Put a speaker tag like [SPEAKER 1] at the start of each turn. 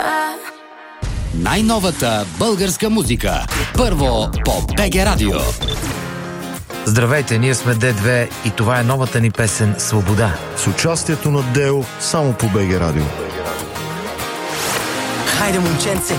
[SPEAKER 1] Най-новата българска музика. Първо по БГ Радио.
[SPEAKER 2] Здравейте, ние сме Д2 и това е новата ни песен "Свобода".
[SPEAKER 3] С участието на Део само по БГ Радио.
[SPEAKER 4] Хайде, момченце,